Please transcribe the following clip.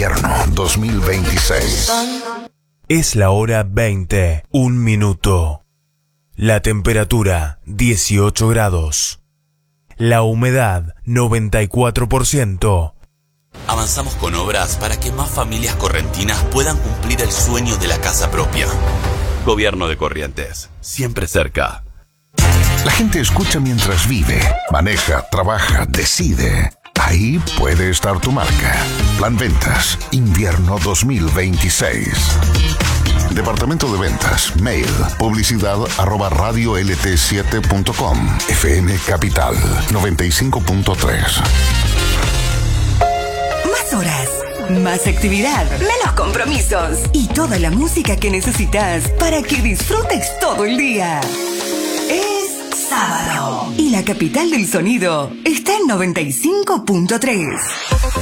Invierno 2026. Es la hora 20, 1 minuto. La temperatura 18 grados. La humedad 94%. Avanzamos con obras para que más familias correntinas puedan cumplir el sueño de la casa propia. Gobierno de Corrientes, siempre cerca. La gente escucha mientras vive, maneja, trabaja, decide. Ahí puede estar tu marca. Plan Ventas, Invierno 2026. Departamento de Ventas, mail, publicidad@radiolt7.com. FM Capital 95.3. Más horas, más actividad, menos compromisos y toda la música que necesitas para que disfrutes todo el día. Es sábado y la capital del sonido está en 95.3.